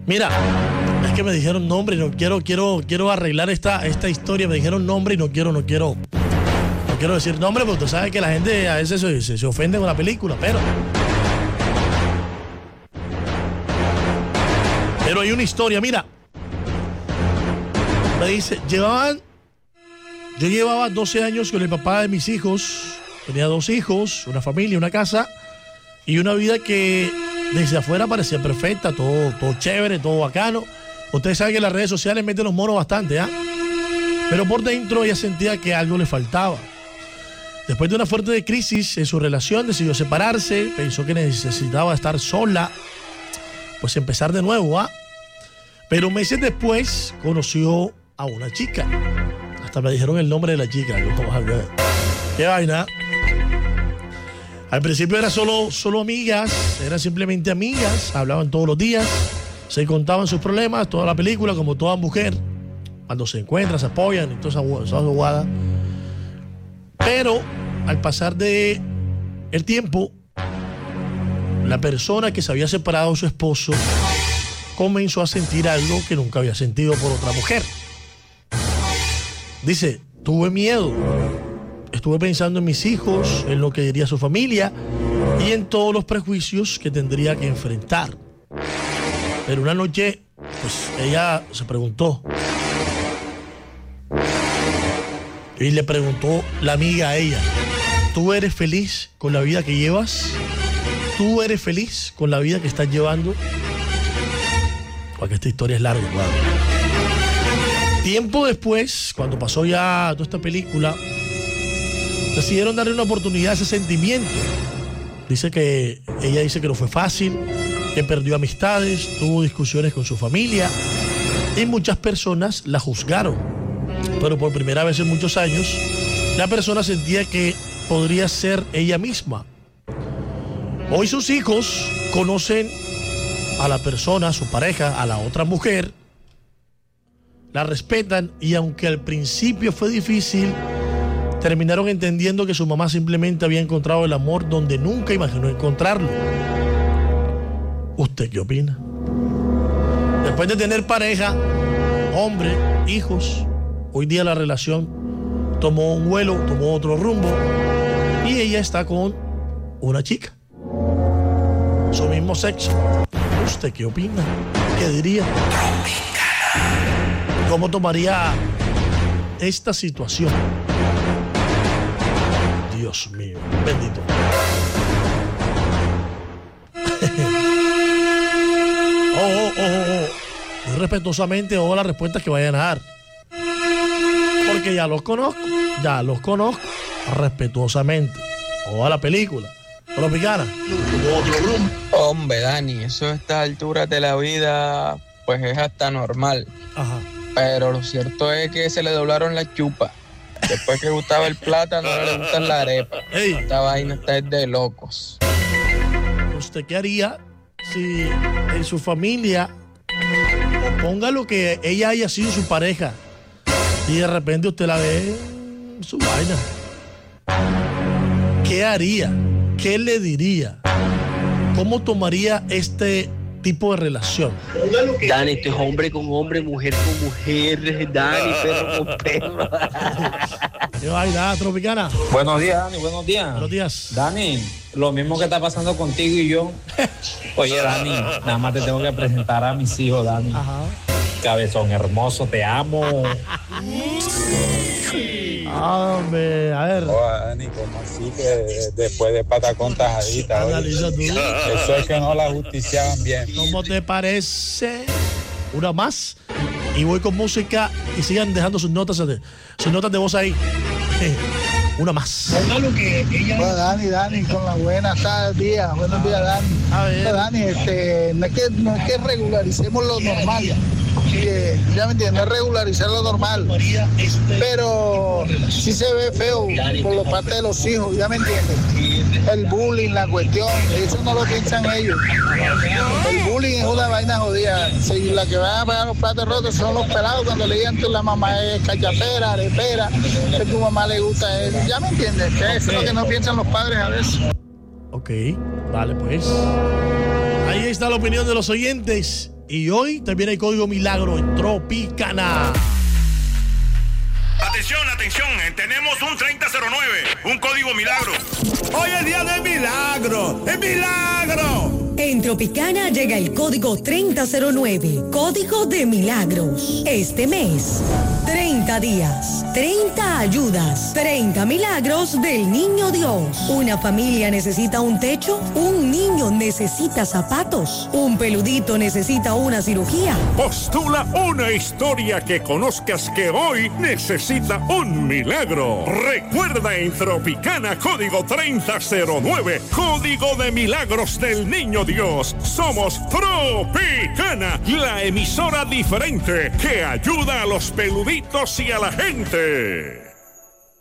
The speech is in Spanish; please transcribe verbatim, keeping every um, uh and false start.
Mira, es que me dijeron nombre y no quiero, quiero, quiero arreglar esta, esta historia. Me dijeron nombre y no quiero, no quiero, no quiero decir nombre porque tú sabes que la gente a veces se, se, se ofende con la película, pero... Pero hay una historia, mira. Me dice, llevaban... Yo llevaba doce años con el papá de mis hijos. Tenía dos hijos, una familia, una casa y una vida que desde afuera parecía perfecta, todo, todo chévere, todo bacano. Ustedes saben que las redes sociales meten los monos bastante, ¿ah? ¿eh? Pero por dentro ella sentía que algo le faltaba. Después de una fuerte crisis en su relación, decidió separarse, pensó que necesitaba estar sola, pues empezar de nuevo, ¿ah? Pero meses después conoció a una chica. Hasta me dijeron el nombre de la chica. ¿Qué vaina? Al principio era solo, solo amigas, eran simplemente amigas, hablaban todos los días, se contaban sus problemas, toda la película, como toda mujer. Cuando se encuentran, se apoyan y todas esas jugadas. Pero al pasar de el tiempo, la persona que se había separado de su esposo comenzó a sentir algo que nunca había sentido por otra mujer. Dice, tuve miedo, estuve pensando en mis hijos, en lo que diría su familia y en todos los prejuicios que tendría que enfrentar. Pero una noche, pues ella se preguntó y le preguntó la amiga a ella, ¿tú eres feliz con la vida que llevas? ¿Tú eres feliz con la vida que estás llevando? Porque esta historia es larga, claro. Tiempo después, cuando pasó ya toda esta película, decidieron darle una oportunidad a ese sentimiento. Dice que ella dice que no fue fácil, que perdió amistades, tuvo discusiones con su familia y muchas personas la juzgaron. Pero por primera vez en muchos años, la persona sentía que podría ser ella misma. Hoy sus hijos conocen a la persona, a su pareja, a la otra mujer, la respetan y aunque al principio fue difícil, terminaron entendiendo que su mamá simplemente había encontrado el amor donde nunca imaginó encontrarlo. ¿Usted qué opina? Después de tener pareja, hombre, hijos, hoy día la relación tomó un vuelo, tomó otro rumbo y ella está con una chica, su mismo sexo. ¿Usted qué opina? ¿Qué diría? ¿Cómo tomaría esta situación? Dios mío, bendito. oh, oh, oh, oh. Muy respetuosamente, o las respuestas que vayan a dar. Porque ya los conozco, ya los conozco. Respetuosamente. O a la película. Tropicana. Hombre, Dani, eso a estas alturas de la vida, pues es hasta normal. Ajá. Pero lo cierto es que se le doblaron las chupas. Después que gustaba el plátano, ahora le gusta la arepa. Ey. Esta vaina está de locos. ¿Usted qué haría si en su familia, o ponga lo que ella haya sido su pareja, y de repente usted la ve en su vaina? ¿Qué haría? ¿Qué le diría? ¿Cómo tomaría este tipo de relación? Dani, esto es hombre con hombre, mujer con mujer, Dani, perro con perro. ¿Qué vaina, Tropicana? Buenos días, Dani, buenos días. Buenos días. Dani, lo mismo que está pasando contigo y yo. Oye, Dani, nada más te tengo que presentar a mis hijos, Dani. Ajá. Cabezón hermoso, te amo. Hombre, a ver. Oh, Dani, ¿cómo así que después de patacón tajadita? Analiza tú. Eso es que no la justiciaban bien. ¿Cómo te parece? Una más. Y voy con música y sigan dejando sus notas de, sus notas de voz ahí. Una más. Bueno, Dani, Dani, con las buenas tardes, días. Buenos días, Dani. A ver. Bueno, Dani, este, no es que, no es que regularicemos lo normal. Que, ya me entiendes, es regularizar lo normal. Pero sí se ve feo por la parte de los hijos, ya me entiendes. El bullying, la cuestión, eso no lo piensan ellos. El bullying es una vaina jodida. Si la que van a pagar los platos rotos son los pelados cuando le digan que la mamá es cachapera, arepera, que tu mamá le gusta eso. Ya me entiendes, que eso es lo que no piensan los padres a veces. Ok, vale pues. Ahí está la opinión de los oyentes. Y hoy también hay código milagro en Tropicana. Atención, atención, tenemos un treinta cero nueve, un código milagro. Hoy es día de milagro, ¡es milagro! En Tropicana llega el código treinta cero nueve, código de milagros. Este mes, treinta días, treinta ayudas, treinta milagros del Niño Dios. Una familia necesita un techo, un niño necesita zapatos, un peludito necesita una cirugía. Postula una historia que conozcas que hoy necesita un milagro. Recuerda en Tropicana, código treinta cero nueve, código de milagros del Niño Dios. Somos Tropicana, la emisora diferente que ayuda a los peluditos y a la gente.